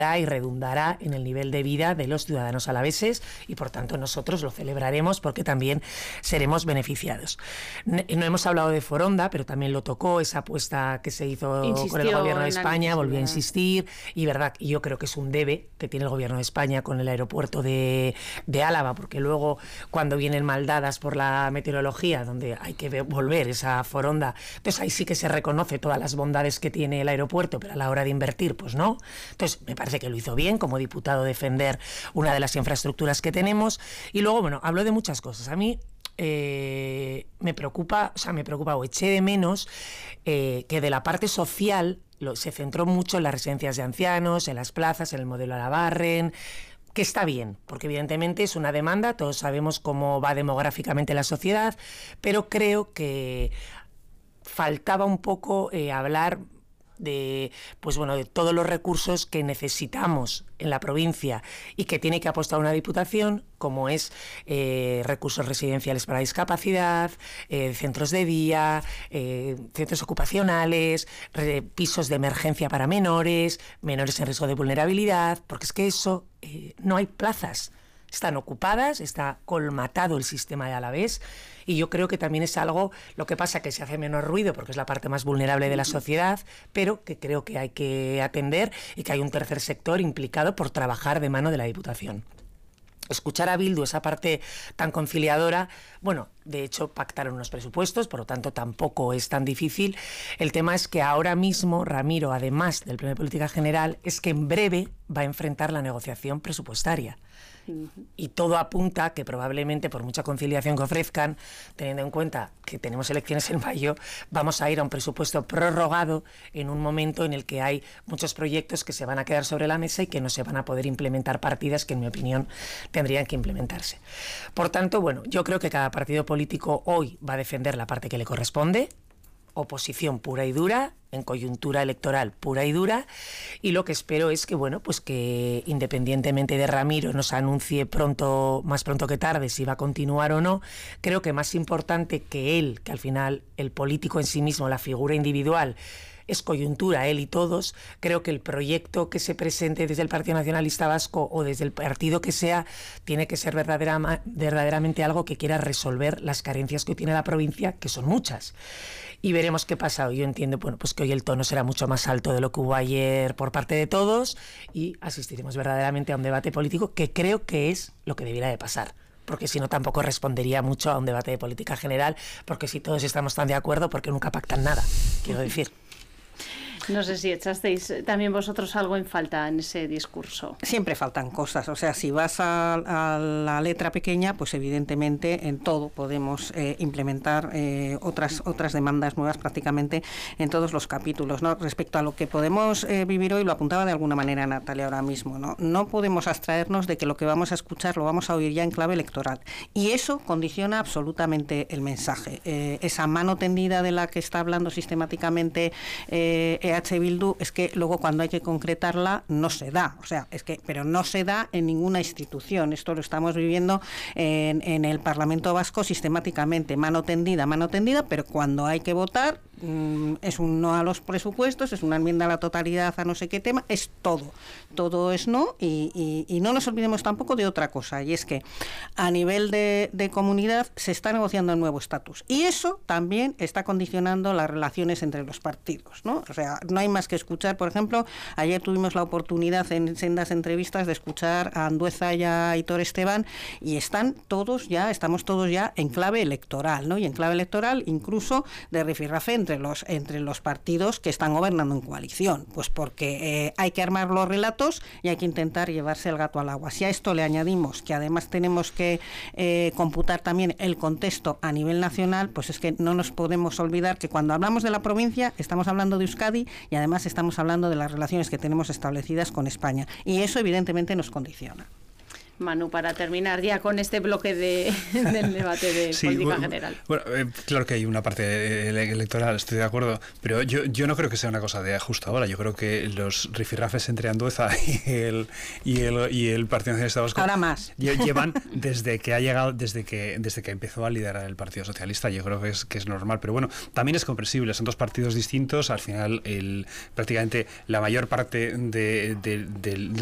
y redundará en el nivel de vida de los ciudadanos alaveses y por tanto nosotros lo celebraremos porque también seremos beneficiados. No hemos hablado de Foronda, pero también lo tocó, esa apuesta que se hizo con el gobierno de España, volvió a insistir y verdad, yo creo que es un debe que tiene el gobierno de España con el aeropuerto de Álava, porque luego cuando vienen mal dadas por la meteorología, donde hay que volver esa Foronda, entonces ahí sí que se reconoce todas las bondades que tiene el aeropuerto, pero a la hora de invertir, pues no. Entonces me parece que lo hizo bien como diputado defender una de las infraestructuras que tenemos. Y luego, bueno, habló de muchas cosas. A mí me preocupa o eché de menos que de la parte social se centró mucho en las residencias de ancianos, en las plazas, en el modelo Alabarren, que está bien, porque evidentemente es una demanda, todos sabemos cómo va demográficamente la sociedad, pero creo que faltaba un poco hablar de, pues bueno, de todos los recursos que necesitamos en la provincia y que tiene que apostar una diputación, como es recursos residenciales para discapacidad, centros de día, centros ocupacionales, pisos de emergencia para menores en riesgo de vulnerabilidad, porque es que eso, no hay plazas. Están ocupadas, está colmatado el sistema de Alavés y yo creo que también es algo, lo que pasa que se hace menos ruido porque es la parte más vulnerable de la sociedad, pero que creo que hay que atender y que hay un tercer sector implicado por trabajar de mano de la Diputación. Escuchar a Bildu, esa parte tan conciliadora, bueno, de hecho pactaron unos presupuestos, por lo tanto tampoco es tan difícil. El tema es que ahora mismo Ramiro, además del Pleno de Política General, es que en breve va a enfrentar la negociación presupuestaria. Y todo apunta a que probablemente, por mucha conciliación que ofrezcan, teniendo en cuenta que tenemos elecciones en mayo, vamos a ir a un presupuesto prorrogado en un momento en el que hay muchos proyectos que se van a quedar sobre la mesa y que no se van a poder implementar partidas que, en mi opinión, tendrían que implementarse. Por tanto, bueno, yo creo que cada partido político hoy va a defender la parte que le corresponde, oposición pura y dura, en coyuntura electoral pura y dura, y lo que espero es que, bueno, pues que independientemente de Ramiro nos anuncie más pronto que tarde si va a continuar o no. Creo que más importante que él, que al final el político en sí mismo, la figura individual, es coyuntura, él y todos. Creo que el proyecto que se presente desde el Partido Nacionalista Vasco o desde el partido que sea, tiene que ser verdaderamente algo que quiera resolver las carencias que tiene la provincia, que son muchas. Y veremos qué pasa. Yo entiendo, bueno, pues que hoy el tono será mucho más alto de lo que hubo ayer por parte de todos y asistiremos verdaderamente a un debate político que creo que es lo que debiera de pasar. Porque si no tampoco respondería mucho a un debate de política general, porque si todos estamos tan de acuerdo, porque nunca pactan nada, quiero decir. No sé si echasteis también vosotros algo en falta en ese discurso. Siempre faltan cosas, o sea, si vas a la letra pequeña, pues evidentemente en todo podemos implementar otras demandas nuevas prácticamente en todos los capítulos, ¿no? Respecto a lo que podemos vivir hoy, lo apuntaba de alguna manera Natalia ahora mismo, ¿no? No podemos abstraernos de que lo que vamos a escuchar lo vamos a oír ya en clave electoral y eso condiciona absolutamente el mensaje. Esa mano tendida de la que está hablando sistemáticamente EH Bildu, es que luego cuando hay que concretarla no se da, o sea, pero no se da en ninguna institución. Esto lo estamos viviendo en el Parlamento Vasco sistemáticamente, mano tendida, pero cuando hay que votar es un no a los presupuestos, es una enmienda a la totalidad a no sé qué tema, es todo es no y no nos olvidemos tampoco de otra cosa, y es que a nivel de comunidad se está negociando el nuevo estatus y eso también está condicionando las relaciones entre los partidos, ¿no? O sea, no hay más que escuchar, por ejemplo, ayer tuvimos la oportunidad en sendas entrevistas de escuchar a Andueza y a Aitor Esteban y estamos todos ya en clave electoral, ¿no? Y en clave electoral incluso de rifirrafe entre los partidos que están gobernando en coalición, pues porque hay que armar los relatos y hay que intentar llevarse el gato al agua. Si a esto le añadimos que además tenemos que computar también el contexto a nivel nacional, pues es que no nos podemos olvidar que cuando hablamos de la provincia estamos hablando de Euskadi y además estamos hablando de las relaciones que tenemos establecidas con España y eso evidentemente nos condiciona. Manu, para terminar ya con este bloque del debate de política general. Bueno, claro que hay una parte electoral, estoy de acuerdo, pero yo no creo que sea una cosa de justo ahora. Yo creo que los rifirrafes entre Andueza y el Partido Nacionalista Vasco ahora más llevan desde que ha llegado, desde que empezó a liderar el Partido Socialista. Yo creo que es normal, pero bueno, también es comprensible. Son dos partidos distintos. Al final, prácticamente la mayor parte de